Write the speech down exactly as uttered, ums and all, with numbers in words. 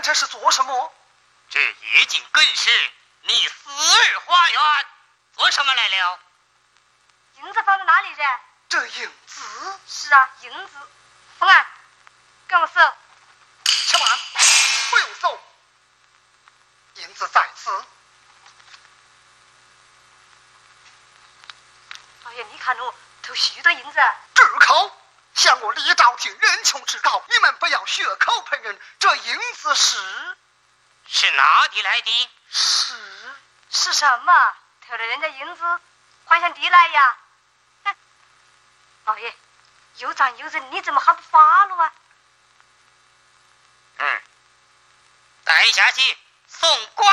看这是做什么？ 这夜景更是你私儿花园，做什么来了？ 银子放在哪里噻？ 这银子？ 是啊，银子。凤安，跟我搜。 且慢，不用搜，银子在此。 哎呀，你看我偷许多银子。 住口！向我李昭廷人穷志高，你们不要血口喷人。这银子是是哪里来的？ 是是什么？偷了人家银子，还向地来呀？哼！老爷，有账有人，你怎么还不发了啊？ 嗯，带下去送官